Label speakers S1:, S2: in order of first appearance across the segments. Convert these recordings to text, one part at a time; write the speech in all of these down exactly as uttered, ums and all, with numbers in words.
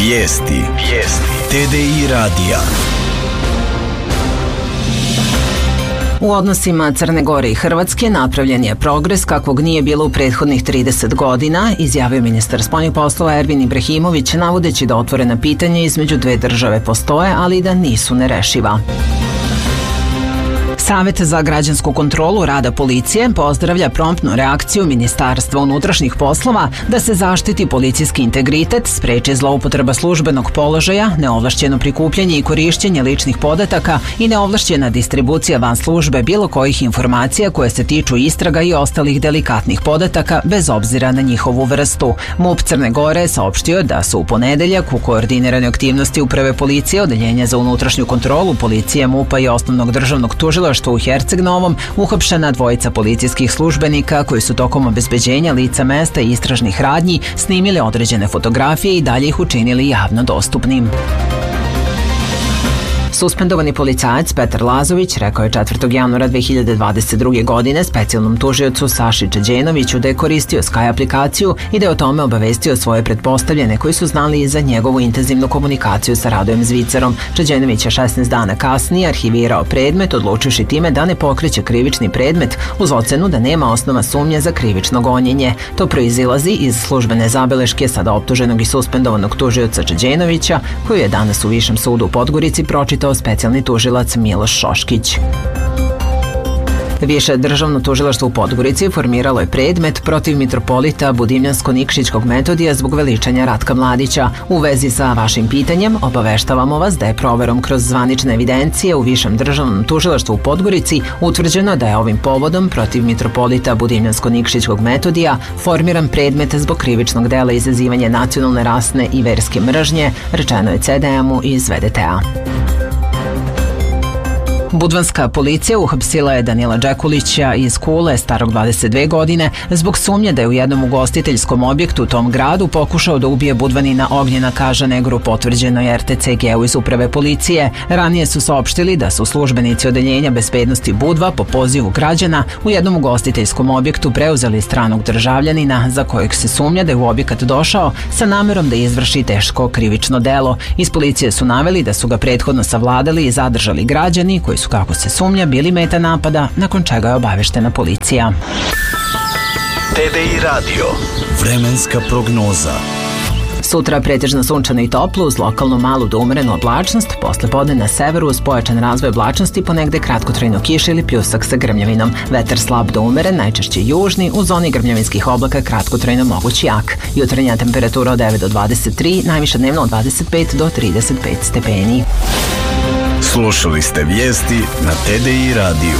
S1: Vijesti. Vijesti. T D I radija.
S2: U odnosima Crne Gore i Hrvatske napravljen je progres kakvog nije bilo u prethodnih trideset godina, izjavio ministar spoljnih poslova Ervin Ibrahimović, navodeći da otvorena pitanja između dve države postoje, ali da nisu nerešiva. Savet za građansku kontrolu rada policije pozdravlja promptnu reakciju Ministarstva unutrašnjih poslova da se zaštiti policijski integritet, spreči zloupotreba službenog položaja, neovlašćeno prikupljanje i korišćenje ličnih podataka i neovlašćena distribucija van službe bilo kojih informacija koje se tiču istraga i ostalih delikatnih podataka bez obzira na njihovu vrstu. MUP Crne Gore saopštio da su u ponedeljak u koordiniranoj aktivnosti Uprave policije, Odeljenja za unutrašnju kontrolu policije MUP-a i Osnovnog državnog tužilaštva u Herceg Novom uhapšena dvojica policijskih službenika koji su tokom obezbeđenja lica mesta i istražnih radnji snimili određene fotografije i dalje ih učinili javno dostupnim. Suspendovani policajac Petar Lazović rekao je četvrtog januara dve hiljade dvadeset druge. godine specijalnom tužiocu Saši Čeđenoviću da je koristio Sky aplikaciju i da je o tome obavestio svoje pretpostavljene koji su znali i za njegovu intenzivnu komunikaciju sa Radojem Zvicerom. Čeđenović je šesnaest dana kasnije arhivirao predmet, odlučivši time da ne pokreće krivični predmet uz ocenu da nema osnova sumnje za krivično gonjenje. To proizilazi iz službene zabeleške sada optuženog i suspendovanog tužioca Čeđenovića, koju je danas u Višem sudu u Podgorici pročitao specijalni tužilac Miloš Šoškić. Više državno tužilaštvo u Podgorici formiralo je predmet protiv mitropolita Budimljansko-Nikšićkog Metodija zbog veličanja Ratka Mladića. U vezi sa vašim pitanjem obaveštavamo vas da je proverom kroz zvanične evidencije u Višem državnom tužilaštvu u Podgorici utvrđeno da je ovim povodom protiv mitropolita Budimljansko-Nikšićkog Metodija formiran predmet zbog krivičnog dela izazivanje nacionalne, rasne i verske mržnje, rečeno je C D M-u iz V D T-a. Budvanska policija uhapsila je Danila Đekulića iz Kule, starog dvadeset dve godine, zbog sumnje da je u jednom ugostiteljskom objektu u tom gradu pokušao da ubije Budvanina Ognjena, kaže Negru, potvrđeno je R T C G-u iz Uprave policije. Ranije su saopštili da su službenici Odeljenja bezbednosti Budva po pozivu građana u jednom ugostiteljskom objektu preuzeli stranog državljanina za kojeg se sumnja da je u objekat došao sa namerom da izvrši teško krivično delo. Iz policije su naveli da su ga prethodno savladali i zadržali građani koji su, kako se sumnja, bili meta napada, nakon čega je obaveštena policija.
S1: T D I radio. Vremenska prognoza.
S2: Sutra pretežno sunčano i toplo uz lokalnu malu do umerenu oblačnost, posle podne na severu uz pojačan razvoj oblačnosti ponegde kratkotrajno kiša ili pljusak sa grmljavinom. Vetar slab do umeren, najčešće južni, u zoni grmljavinskih oblaka kratkotrajno moguć jak. Jutarnja temperatura od devet do dvadeset tri, najviša dnevno od dvadeset pet do trideset pet stepeni.
S1: Slušali ste vijesti na T D I radiju.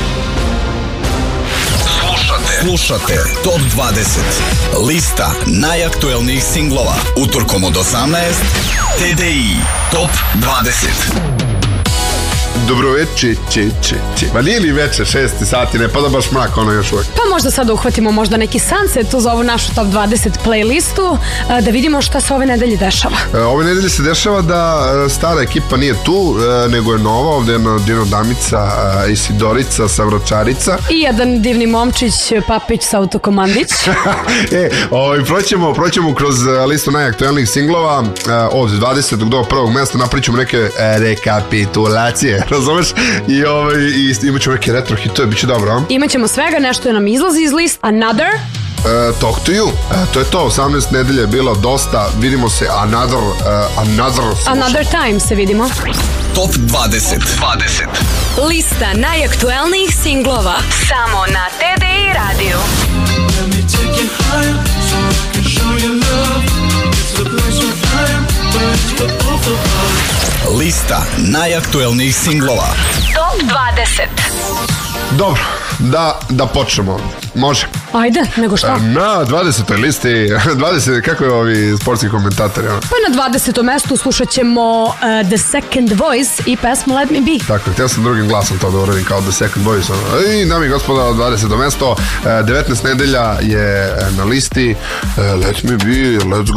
S1: Slušate, slušate Top dvadeset. Lista najaktuelnijih singlova. Utorkom od osamnaest. T D I Top dvadeset.
S3: Dobro veče, če, če, če. Ma nije li veče, šesti sati, ne pada baš mrak, ono još uvijek.
S4: Pa možda sad uhvatimo možda neki sunset uz ovu našu top dvadeset playlistu, da vidimo šta se ove nedelje dešava.
S3: Ove nedelje se dešava da stara ekipa nije tu, nego je nova, ovdje je jedna Dino Damica, Isidorica, Savračarica.
S4: I jedan divni momčić, Papić sa autokomandić.
S3: e, ovaj, proćemo, proćemo kroz listu najaktuelnijih singlova, od dvadesetog do prvog mjesta napravit ćemo neke rekapitulacije. Razumeš? I, ovaj, i imat ćemo neke retro hitove, bit će dobro, a?
S4: Imaćemo svega, nešto nam izlazi iz list. Another?
S3: Uh, talk to you. Uh, to je to, osamnaest nedelje je bilo dosta. Vidimo se another, uh, another.
S4: Another time se vidimo.
S1: Top dvadeset. dvadeset.
S5: Lista najaktuelnijih singlova. Samo na T D I radiju.
S1: Lista najaktuelnijih singlova.
S5: Top dvadeset.
S3: Dobro, da, da počnemo. Može.
S4: Ajde, nego šta?
S3: Na dvadesetoj listi, dvadeset, kako je ovi sportski komentatori?
S4: Pa na dvadesetom mestu slušat ćemo uh, The Second Voice i pesmu Let Me Be.
S3: Tako, htio sam drugim glasom to da uradim kao The Second Voice. I, dami i gospoda, dvadeseto mesto, devetnaest nedelja je na listi. Let Me Be, let's go.